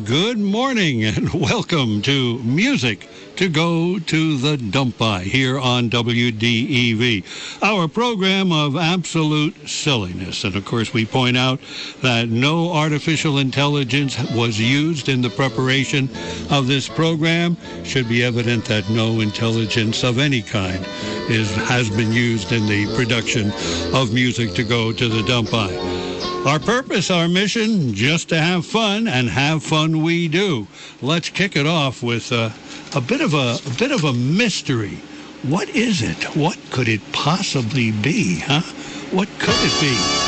good morning and welcome to Music to Go to the Dump By here on WDEV, our program of absolute silliness. And of course, we point out that no artificial intelligence was used in the preparation of this program. Should be evident that no intelligence of any kind has been used in the production of Music to Go to the Dump By. Our purpose, our mission, just to have fun, and have fun we do. Let's kick it off with a bit of a mystery. What is it? What could it possibly be, huh? What could it be?